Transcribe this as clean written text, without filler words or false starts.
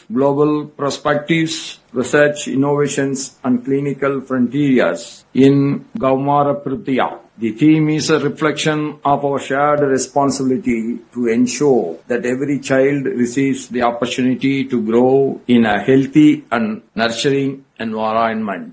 global perspectives, research innovations and clinical frontiers in Gaumara Prithya. The theme is a reflection of our shared responsibility to ensure that every child receives the opportunity to grow in a healthy and nurturing environment.